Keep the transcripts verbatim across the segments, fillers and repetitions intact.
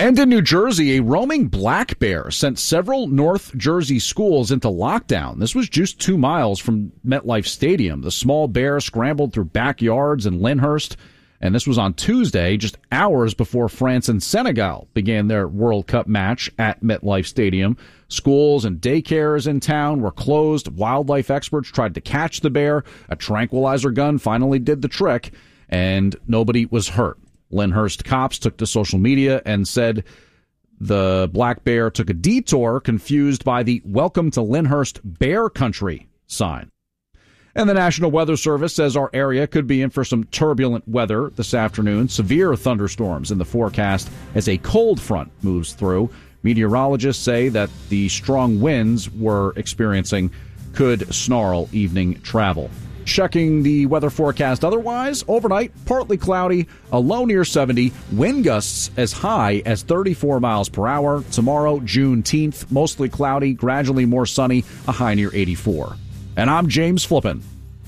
And in New Jersey, a roaming black bear sent several North Jersey schools into lockdown. This was just two miles from MetLife Stadium. The small bear scrambled through backyards in Lyndhurst, and this was on Tuesday, just hours before France and Senegal began their World Cup match at MetLife Stadium. Schools and daycares in town were closed. Wildlife experts tried to catch the bear. A tranquilizer gun finally did the trick, and nobody was hurt. Lyndhurst cops took to social media and said the black bear took a detour, confused by the "Welcome to Lyndhurst Bear Country" sign. And the National Weather Service says our area could be in for some turbulent weather this afternoon. Severe thunderstorms in the forecast as a cold front moves through. Meteorologists say that the strong winds we're experiencing could snarl evening travel. Checking the weather forecast otherwise, overnight, partly cloudy, a low near seventy, wind gusts as high as thirty-four miles per hour. Tomorrow, Juneteenth, mostly cloudy, gradually more sunny, a high near eighty-four. And I'm James Flippin.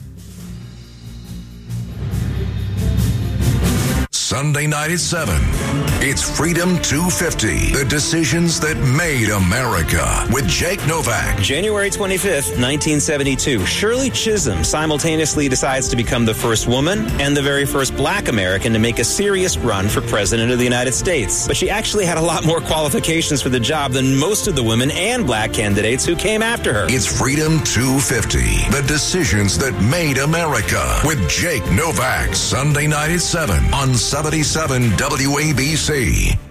Sunday night at seven. It's Freedom two fifty, the decisions that made America, with Jake Novak. January twenty-fifth, nineteen seventy-two, Shirley Chisholm simultaneously decides to become the first woman and the very first black American to make a serious run for president of the United States. But she actually had a lot more qualifications for the job than most of the women and black candidates who came after her. It's Freedom two fifty, the decisions that made America, with Jake Novak. Sunday night at seven on seventy-seven W A B C.